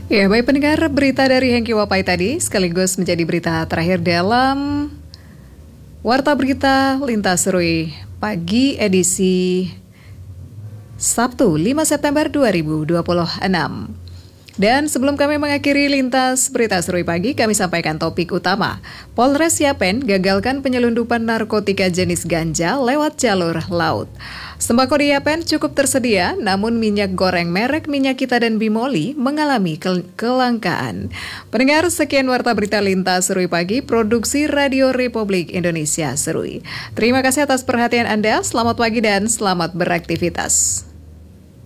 Ya, baik pendengar, berita dari Hengki Wapai tadi sekaligus menjadi berita terakhir dalam Warta Berita Lintas Serui pagi edisi Sabtu 5 September 2026. Dan sebelum kami mengakhiri lintas berita serui pagi, kami sampaikan topik utama. Polres Yapen gagalkan penyelundupan narkotika jenis ganja lewat jalur laut. Sembako di Yapen cukup tersedia, namun minyak goreng merek Minyak Kita dan Bimoli mengalami kelangkaan. Pendengar, sekian Warta Berita Lintas Serui Pagi, produksi Radio Republik Indonesia Serui. Terima kasih atas perhatian Anda, selamat pagi dan selamat beraktivitas.